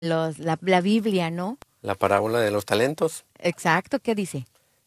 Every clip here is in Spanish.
la Biblia, ¿no? La parábola de los talentos. Exacto, ¿qué dice?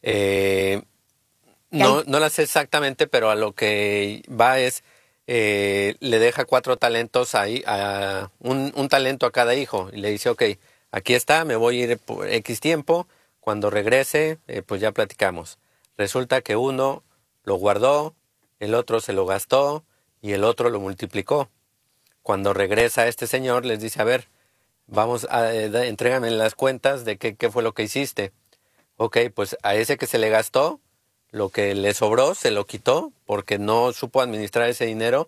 No la sé exactamente, pero a lo que va es, le deja 4 talentos ahí, un talento a cada hijo, y le dice, ok, aquí está, me voy a ir por X tiempo, cuando regrese, pues ya platicamos. Resulta que uno lo guardó, el otro se lo gastó, y el otro lo multiplicó. Cuando regresa este señor, les dice, a ver, vamos entrégame las cuentas de qué fue lo que hiciste. Ok, pues a ese que se le gastó, lo que le sobró se lo quitó porque no supo administrar ese dinero.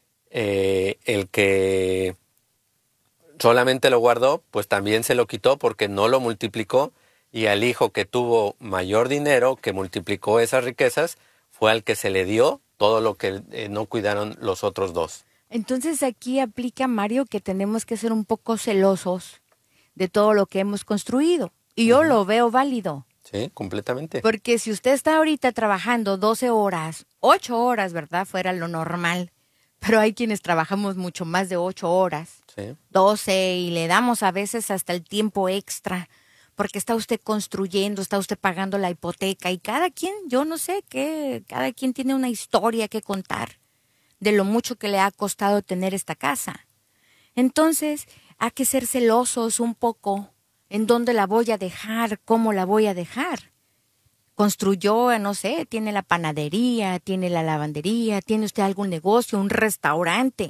El que solamente lo guardó, pues también se lo quitó porque no lo multiplicó. Y al hijo que tuvo mayor dinero, que multiplicó esas riquezas, fue al que se le dio todo lo que no cuidaron los otros 2. Entonces aquí aplica, Mario, que tenemos que ser un poco celosos de todo lo que hemos construido. Y yo lo veo válido. Sí, completamente. Porque si usted está ahorita trabajando 12 horas, 8 horas, ¿verdad? Fuera lo normal. Pero hay quienes trabajamos mucho más de 8 horas, Sí. 12, y le damos a veces hasta el tiempo extra. Porque está usted construyendo, está usted pagando la hipoteca. Y cada quien, yo no sé qué, cada quien tiene una historia que contar de lo mucho que le ha costado tener esta casa. Entonces, hay que ser celosos un poco en dónde la voy a dejar, cómo la voy a dejar. Construyó, no sé, tiene la panadería, tiene la lavandería, tiene usted algún negocio, un restaurante,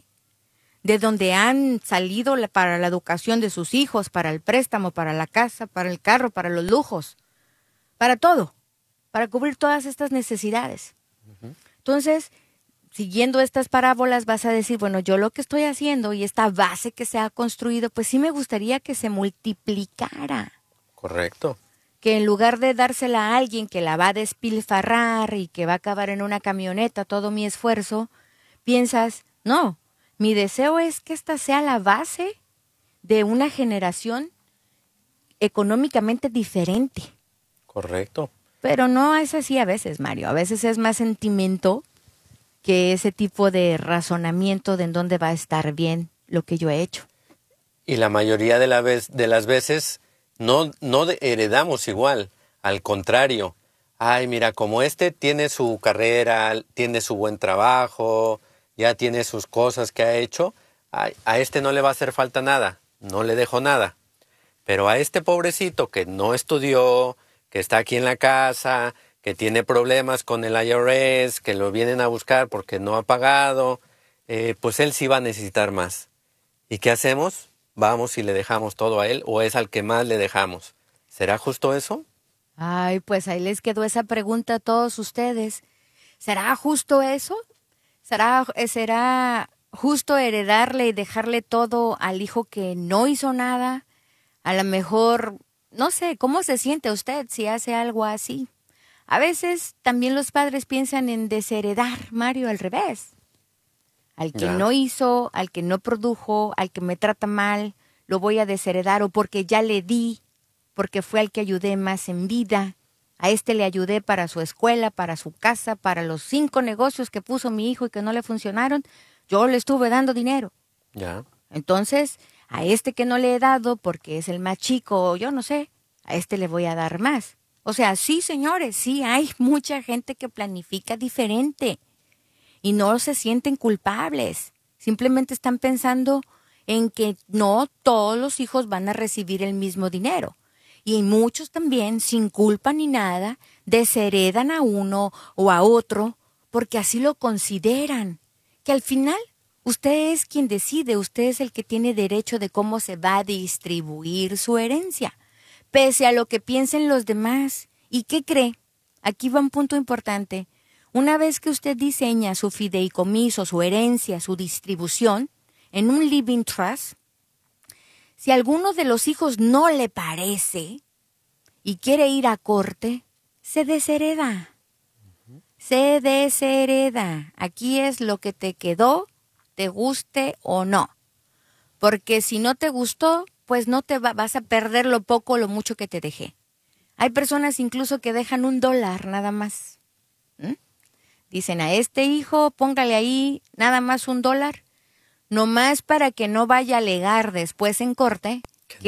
de donde han salido para la educación de sus hijos, para el préstamo, para la casa, para el carro, para los lujos, para todo, para cubrir todas estas necesidades. Entonces, siguiendo estas parábolas vas a decir, bueno, yo lo que estoy haciendo y esta base que se ha construido, pues sí me gustaría que se multiplicara. Correcto. Que en lugar de dársela a alguien que la va a despilfarrar y que va a acabar en una camioneta todo mi esfuerzo, piensas, no, mi deseo es que esta sea la base de una generación económicamente diferente. Correcto. Pero no es así a veces, Mario. A veces es más sentimiento que ese tipo de razonamiento de en dónde va a estar bien lo que yo he hecho. Y la mayoría de las veces no heredamos igual. Al contrario. Ay, mira, como este tiene su carrera, tiene su buen trabajo, ya tiene sus cosas que ha hecho, a este no le va a hacer falta nada, no le dejo nada. Pero a este pobrecito que no estudió, que está aquí en la casa, que tiene problemas con el IRS, que lo vienen a buscar porque no ha pagado, pues él sí va a necesitar más. ¿Y qué hacemos? Vamos y le dejamos todo a él, o es al que más le dejamos. ¿Será justo eso? Ay, pues ahí les quedó esa pregunta a todos ustedes. ¿Será justo eso? ¿Será justo heredarle y dejarle todo al hijo que no hizo nada? A lo mejor, no sé, ¿cómo se siente usted si hace algo así? A veces también los padres piensan en desheredar, Mario, al revés. Al que Ya. no hizo, al que no produjo, al que me trata mal, lo voy a desheredar, o porque ya le di, porque fue al que ayudé más en vida. A este le ayudé para su escuela, para su casa, para los 5 negocios que puso mi hijo y que no le funcionaron. Yo le estuve dando dinero. Ya. Entonces, a este que no le he dado porque es el más chico, yo no sé, a este le voy a dar más. O sea, sí, señores, sí hay mucha gente que planifica diferente y no se sienten culpables. Simplemente están pensando en que no todos los hijos van a recibir el mismo dinero. Y muchos también, sin culpa ni nada, desheredan a uno o a otro porque así lo consideran. Que al final usted es quien decide, usted es el que tiene derecho de cómo se va a distribuir su herencia, pese a lo que piensen los demás. ¿Y qué cree? Aquí va un punto importante. Una vez que usted diseña su fideicomiso, su herencia, su distribución, en un living trust, si a alguno de los hijos no le parece y quiere ir a corte, se deshereda. Se deshereda. Aquí es lo que te quedó, te guste o no. Porque si no te gustó, pues no te vas a perder lo poco o lo mucho que te dejé. Hay personas incluso que dejan $1 nada más. Dicen a este hijo, póngale ahí nada más $1, nomás para que no vaya a alegar después en corte